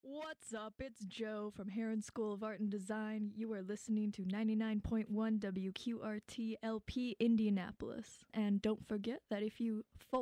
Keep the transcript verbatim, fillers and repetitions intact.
What's up? It's Joe from Heron School of Art and Design. You are listening to ninety-nine point one W Q R T L P Indianapolis. And don't forget that if you fold